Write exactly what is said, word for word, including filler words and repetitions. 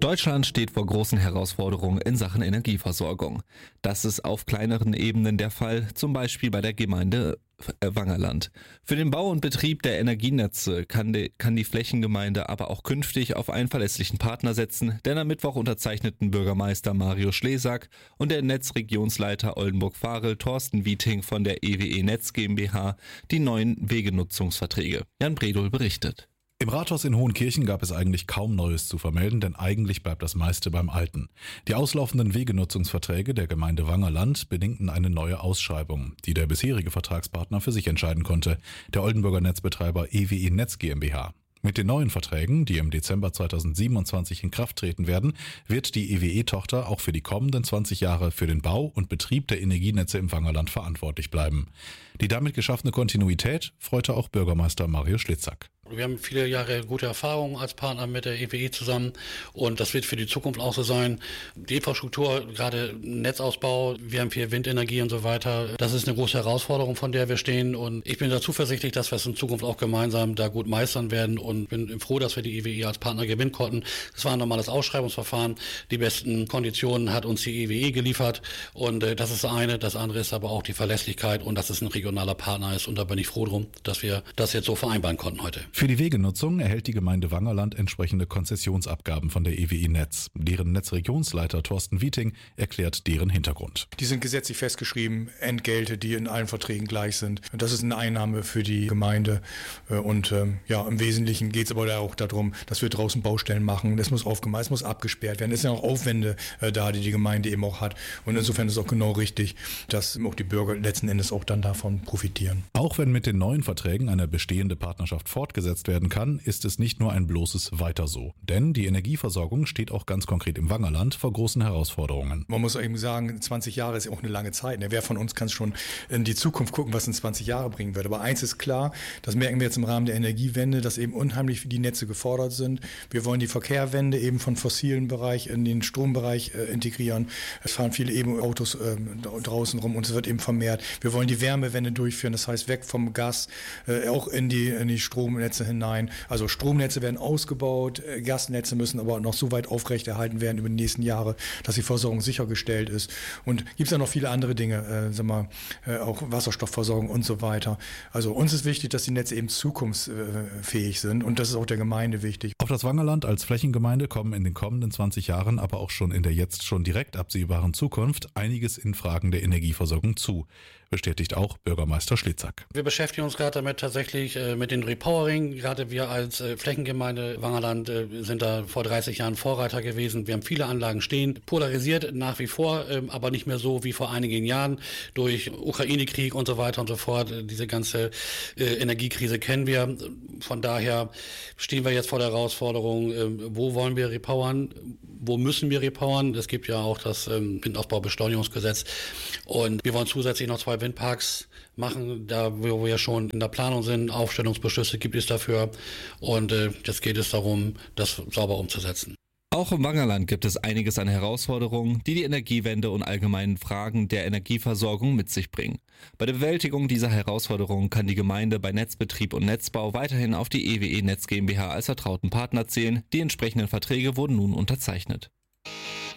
Deutschland steht vor großen Herausforderungen in Sachen Energieversorgung. Das ist auf kleineren Ebenen der Fall, zum Beispiel bei der Gemeinde Wangerland. Für den Bau und Betrieb der Energienetze kann die, kann die Flächengemeinde aber auch künftig auf einen verlässlichen Partner setzen, denn am Mittwoch unterzeichneten Bürgermeister Mario Schlesak und der Netzregionsleiter Oldenburg-Varel Thorsten Wieting von der E W E Netz GmbH die neuen Wegenutzungsverträge. Jan Bredol berichtet. Im Rathaus in Hohenkirchen gab es eigentlich kaum Neues zu vermelden, denn eigentlich bleibt das meiste beim Alten. Die auslaufenden Wegenutzungsverträge der Gemeinde Wangerland bedingten eine neue Ausschreibung, die der bisherige Vertragspartner für sich entscheiden konnte, der Oldenburger Netzbetreiber E W E Netz GmbH. Mit den neuen Verträgen, die im Dezember zweitausendsiebenundzwanzig in Kraft treten werden, wird die E W E-Tochter auch für die kommenden zwanzig Jahre für den Bau und Betrieb der Energienetze im Wangerland verantwortlich bleiben. Die damit geschaffene Kontinuität freute auch Bürgermeister Mario Schlitzak. Wir haben viele Jahre gute Erfahrungen als Partner mit der E W E zusammen und das wird für die Zukunft auch so sein. Die Infrastruktur, gerade Netzausbau, wir haben viel Windenergie und so weiter. Das ist eine große Herausforderung, von der wir stehen und ich bin da zuversichtlich, dass wir es in Zukunft auch gemeinsam da gut meistern werden und bin froh, dass wir die E W E als Partner gewinnen konnten. Es war ein normales Ausschreibungsverfahren. Die besten Konditionen hat uns die E W E geliefert und äh, das ist das eine. Das andere ist aber auch die Verlässlichkeit und dass es ein regionaler Partner ist und da bin ich froh drum, dass wir das jetzt so vereinbaren konnten heute. Für die Wegenutzung erhält die Gemeinde Wangerland entsprechende Konzessionsabgaben von der E W E Netz. Deren Netzregionsleiter Thorsten Wieting erklärt deren Hintergrund. Die sind gesetzlich festgeschrieben, Entgelte, die in allen Verträgen gleich sind. Das ist eine Einnahme für die Gemeinde und ähm, ja, im Wesentlichen geht es aber auch darum, dass wir draußen Baustellen machen. Das muss aufgemacht, es muss abgesperrt werden. Es sind auch Aufwände äh, da, die die Gemeinde eben auch hat und insofern ist es auch genau richtig, dass auch die Bürger letzten Endes auch dann davon profitieren. Auch wenn mit den neuen Verträgen eine bestehende Partnerschaft fortgesetzt werden kann, ist es nicht nur ein bloßes Weiter so. Denn die Energieversorgung steht auch ganz konkret im Wangerland vor großen Herausforderungen. Man muss eben sagen, zwanzig Jahre ist ja auch eine lange Zeit. Wer von uns kann schon in die Zukunft gucken, was in zwanzig Jahre bringen wird. Aber eins ist klar, das merken wir jetzt im Rahmen der Energiewende, dass eben unheimlich die Netze gefordert sind. Wir wollen die Verkehrwende eben von fossilen Bereich in den Strombereich äh, integrieren. Es fahren viele E-Autos äh, draußen rum und es wird eben vermehrt. Wir wollen die Wärmewende durchführen, das heißt weg vom Gas, äh, auch in die, in die Stromnetze hinein. Also Stromnetze werden ausgebaut, Gasnetze müssen aber noch so weit aufrechterhalten werden über die nächsten Jahre, dass die Versorgung sichergestellt ist. Und gibt es ja noch viele andere Dinge, äh, sag mal, äh, auch Wasserstoffversorgung und so weiter. Also uns ist wichtig, dass die Netze eben zukunftsfähig sind und das ist auch der Gemeinde wichtig. Auf das Wangerland als Flächengemeinde kommen in den kommenden zwanzig Jahren, aber auch schon in der jetzt schon direkt absehbaren Zukunft einiges in Fragen der Energieversorgung zu, bestätigt auch Bürgermeister Schlitzak. Wir beschäftigen uns gerade damit tatsächlich äh, mit dem Repowering. Gerade wir als äh, Flächengemeinde Wangerland äh, sind da vor dreißig Jahren Vorreiter gewesen. Wir haben viele Anlagen stehen, polarisiert nach wie vor, äh, aber nicht mehr so wie vor einigen Jahren durch Ukraine-Krieg und so weiter und so fort. Äh, diese ganze äh, Energiekrise kennen wir. Von daher stehen wir jetzt vor der Herausforderung, äh, wo wollen wir repowern, wo müssen wir repowern. Es gibt ja auch das ähm, Windausbaubeschleunigungsgesetz und wir wollen zusätzlich noch zwei Windparks machen, da wo wir schon in der Planung sind. Aufstellungsbeschlüsse gibt es dafür und äh, jetzt geht es darum, das sauber umzusetzen. Auch im Wangerland gibt es einiges an Herausforderungen, die die Energiewende und allgemeinen Fragen der Energieversorgung mit sich bringen. Bei der Bewältigung dieser Herausforderungen kann die Gemeinde bei Netzbetrieb und Netzbau weiterhin auf die E W E Netz GmbH als vertrauten Partner zählen. Die entsprechenden Verträge wurden nun unterzeichnet.